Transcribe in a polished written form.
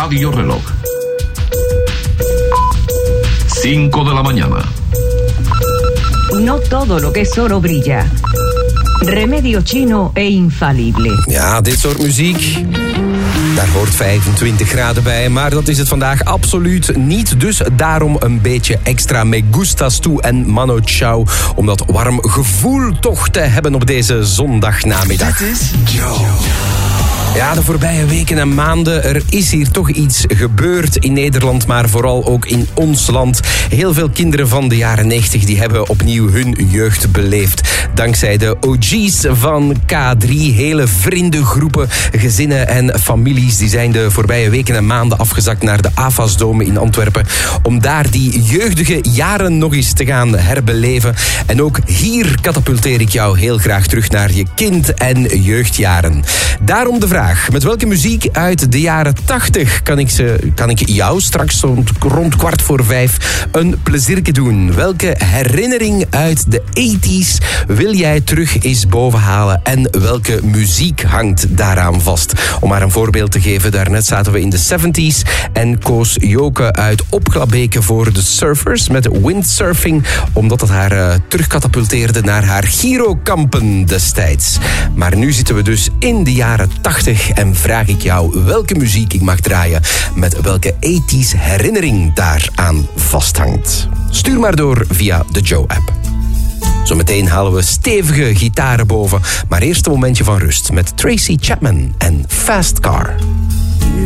radioreloj. 5 de la mañana. No todo lo que es oro brilla. Remedio chino e infalible. Ja, dit soort muziek, daar hoort 25 graden bij. Maar dat is het vandaag absoluut niet. Dus daarom een beetje extra me gustas toe en mano chao. Om dat warm gevoel toch te hebben op deze zondagnamiddag. Dit is Joe. Ja, de voorbije weken en maanden, er is hier toch iets gebeurd in Nederland, maar vooral ook in ons land. Heel veel kinderen van de jaren 90 die hebben opnieuw hun jeugd beleefd. Dankzij de OG's van K3, hele vriendengroepen, gezinnen en families, die zijn de voorbije weken en maanden afgezakt naar de AFAS-dome in Antwerpen, om daar die jeugdige jaren nog eens te gaan herbeleven. En ook hier katapulteer ik jou heel graag terug naar je kind- en jeugdjaren. Daarom de vraag: met welke muziek uit de jaren 80 kan ik jou straks rond 4:15 een pleziertje doen? Welke herinnering uit de 80's wil jij terug eens bovenhalen? En welke muziek hangt daaraan vast? Om maar een voorbeeld te geven, daarnet zaten we in de 70's en koos Joke uit Opglabeke voor de Surfers met Windsurfing, omdat het haar terugkatapulteerde naar haar Girokampen destijds. Maar nu zitten we dus in de jaren 80 en vraag ik jou welke muziek ik mag draaien, met welke 80's herinnering daaraan vasthangt. Stuur maar door via de Joe-app. Zometeen halen we stevige gitaren boven, maar eerst een momentje van rust met Tracy Chapman en Fast Car.